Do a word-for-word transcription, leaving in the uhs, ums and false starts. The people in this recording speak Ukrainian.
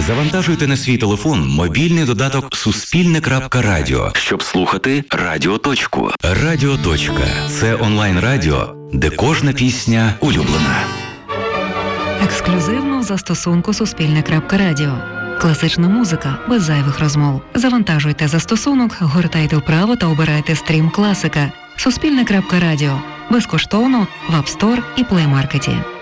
Завантажуйте на свій телефон мобільний додаток Суспільне.Радіо, щоб слухати Радіо Точку. Радіо Точка – це онлайн-радіо, де кожна пісня улюблена. Ексклюзивно в застосунку Суспільне.Радіо. Класична музика без зайвих розмов. Завантажуйте застосунок, гортайте вправо та обирайте стрім класика. Суспільне.Радіо. Безкоштовно в App Store і Play Market.